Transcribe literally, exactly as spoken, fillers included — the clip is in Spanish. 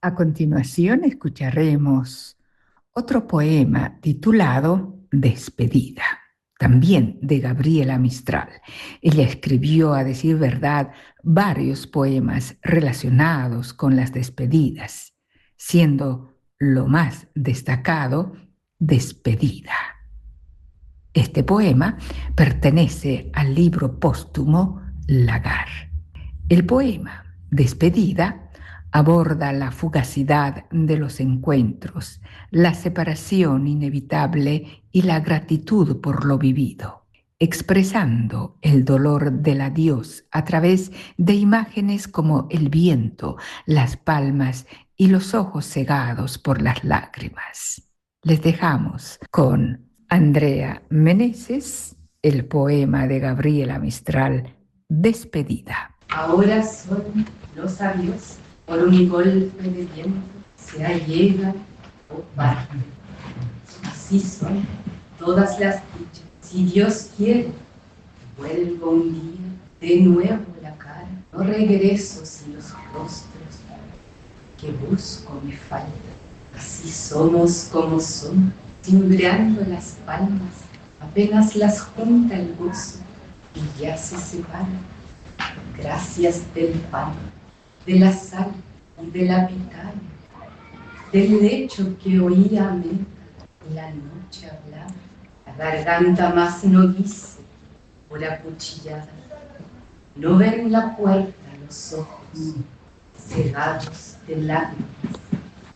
A continuación escucharemos otro poema titulado Despedida, también de Gabriela Mistral. Ella escribió, a decir verdad, varios poemas relacionados con las despedidas, siendo lo más destacado Despedida. Este poema pertenece al libro póstumo Lagar. El poema Despedida aborda la fugacidad de los encuentros, la separación inevitable y la gratitud por lo vivido, expresando el dolor del adiós a través de imágenes como el viento, las palmas y los ojos cegados por las lágrimas. Les dejamos con Andrea Meneses, el poema de Gabriela Mistral, Despedida. Ahora son los adiós, por un golpe de viento, se allegan o parten. Así son todas las dichas. Si Dios quiere, vuelvo un día, de nuevo la cara. No regreso sin los rostros que busco me falta. Así somos como somos, cimbreando las palmas, apenas las junta el gozo y ya se separan. Gracias del pan, de la sal y de la pitaya, del lecho que oía a meta y la noche hablaba, la garganta más no dice por acuchillada, no ven la puerta los ojos cegados de lágrimas.